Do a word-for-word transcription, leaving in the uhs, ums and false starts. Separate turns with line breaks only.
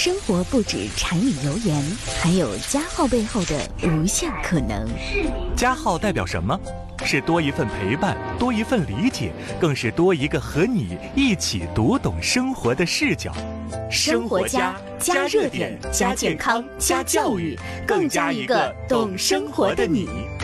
生活不止柴米油盐，还有加号背后的无限可能。
加号代表什么？是多一份陪伴，多一份理解，更是多一个和你一起读懂生活的视角。
生活家，加热点，加健康，加教育，更加一个懂生活的你。